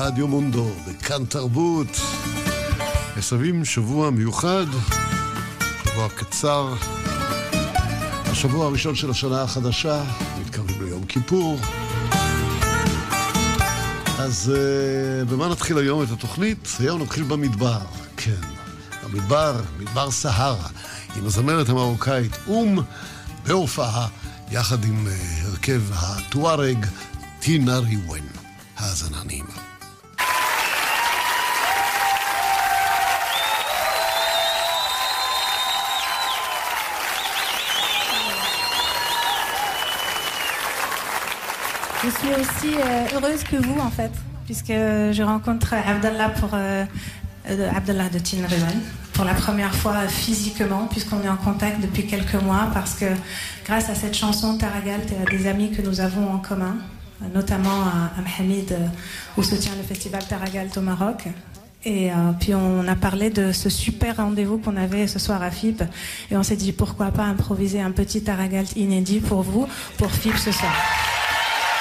ברדיו מונדו, בכאן תרבות. מסבים שבוע מיוחד, שבוע קצר, השבוע הראשון של השנה החדשה, מתקרבים ליום כיפור. אז במה נתחיל היום את התוכנית? היום נתחיל במדבר, כן, במדבר, מדבר סהרה, עם הזמרת המרוקאית בהופעה, יחד עם הרכב הטוארג טינריוון. האזנה נעימה. Je suis aussi heureuse que vous, en fait, puisque je rencontre Abdallah Abdallah de Tinariwen pour la première fois physiquement, puisqu'on est en contact depuis quelques mois, parce que grâce à cette chanson Taragalt et à des amis que nous avons en commun, notamment à Mohamed, où se tient le festival Taragalt au Maroc. Et puis on a parlé de ce super rendez-vous qu'on avait ce soir à FIP, et on s'est dit pourquoi pas improviser un petit Taragalt inédit pour vous, pour FIP ce soir.